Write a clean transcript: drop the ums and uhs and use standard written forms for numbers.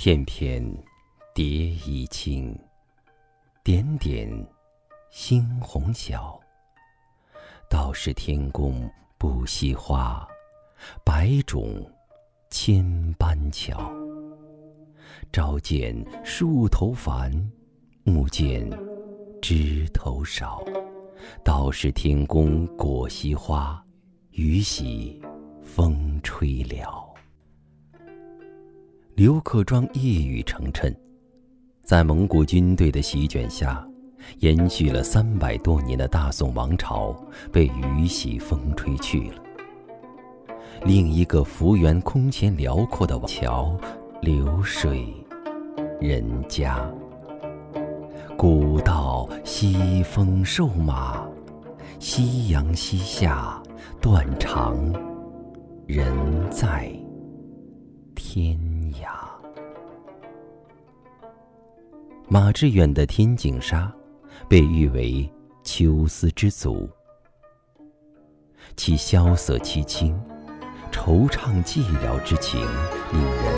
片片蝶衣轻，点点猩红小。道是天公不惜花，百种千般巧。朝见树头繁，暮见枝头少。道是天公果惜花，雨洗风吹了。刘克庄一语成谶，在蒙古军队的席卷下，延续了300多年的大宋王朝被雨洗风吹去了。另一个幅员空前辽阔的桥流水人家。古道西风瘦马，夕阳西下断肠人在天涯。马致远的天净沙被誉为秋思之祖，其萧瑟凄清，惆怅寂寥之情令人